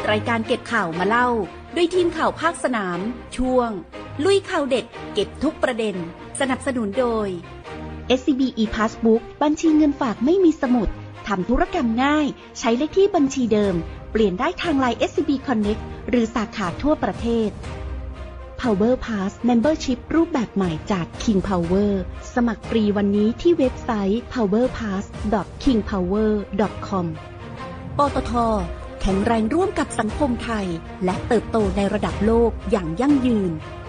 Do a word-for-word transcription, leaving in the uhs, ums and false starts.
รายการเก็บข่าวมาเล่าด้วยทีมข่าวภาคสนามช่วงลุยข่าวเด็ดเก็บทุกประเด็นสนับสนุนโดย เอส ซี บี e-Passbook บัญชีเงินฝากไม่มีสมุดทำธุรกรรมง่ายใช้เลขที่บัญชีเดิมเปลี่ยนได้ทาง ไลน์ เอส ซี บี Connect หรือสาขาทั่วประเทศ Power Pass Membership รูปแบบใหม่จาก King Power สมัครฟรีวันนี้ที่เว็บไซต์ พาวเวอร์พาส ดอท คิงพาวเวอร์ ดอท คอม ปตท.แข็งแรงร่วมกับสังคมไทยและเติบโตในระดับโลกอย่างยั่งยืน